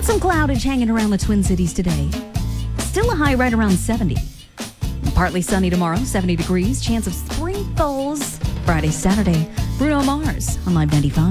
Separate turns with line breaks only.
got some cloudage hanging around the Twin Cities today. Still a high right around 70. Partly sunny tomorrow, 70 degrees. Chance of sprinkles Friday, Saturday. Bruno Mars on Live 95.